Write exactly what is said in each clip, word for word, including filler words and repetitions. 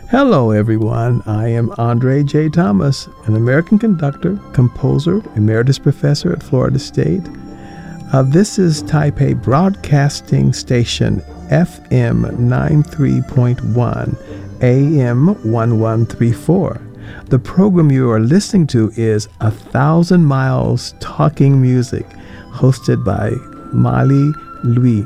Hello, everyone. I am Andre J. Thomas, an American conductor, composer, emeritus professor at Florida State. Uh, this is Taipei Broadcasting Station F M ninety-three point one, A M eleven thirty-four. The program you are listening to is A Thousand Miles Talking Music, hosted by Mali Lui.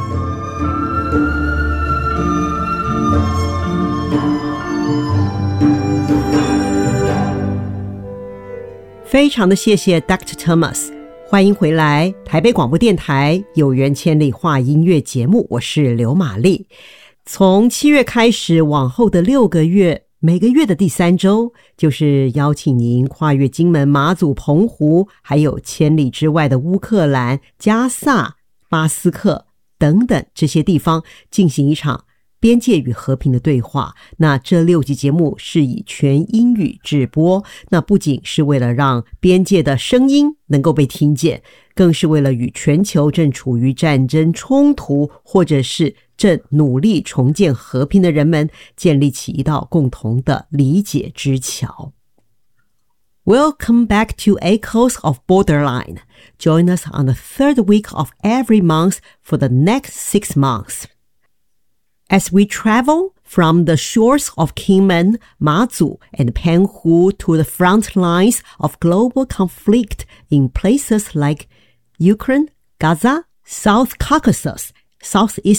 非常的谢谢 Doctor Thomas， 欢迎回来台北广播电台有缘千里话音乐节目，我是刘玛丽。从七月开始，往后的六个月，每个月的第三周，就是邀请您跨越金门、马祖、澎湖，还有千里之外的乌克兰、加萨、巴斯克等等这些地方，进行一场边界与和平的对话。那这六集节目是以全英语直播，那不仅是为了让边界的声音能够被听见，更是为了与全球正处于战争冲突或者是正努力重建和平的人们建立起一道共同的理解之桥。 Welcome back to Echoes of Borderline. Join us on the third week of every month for the next six months.As we travel from the shores of Kinmen, Mazu, and Panhu to the front lines of global conflict in places like Ukraine, Gaza, South Caucasus, Southeast